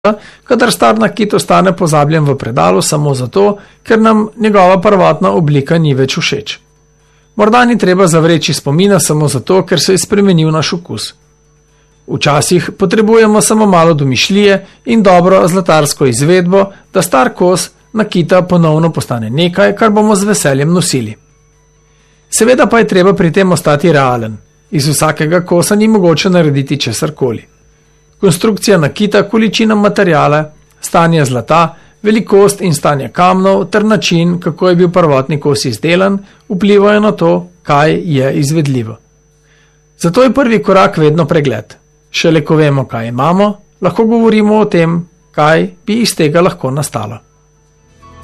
kadar star nakit ostane pozabljen v predalu samo zato, ker nam njegova prvotna oblika ni več všeč. Morda ni treba zavreči spomina samo zato, ker se je spremenil naš okus. Včasih potrebujemo samo malo domišljije in dobro zlatarsko izvedbo, da star kos nakita ponovno postane nekaj, kar bomo z veseljem nosili. Seveda pa je treba pri tem ostati realen. Iz vsakega kosa ni mogoče narediti česarkoli. Konstrukcija nakita, količina materijala, stanje zlata, velikost in stanje kamnov ter način, kako je bil prvotni kos izdelan, vplivajo na to, kaj je izvedljivo. Zato je prvi korak vedno pregled. Šele ko vemo, kaj imamo, lahko govorimo o tem, kaj bi iz tega lahko nastalo.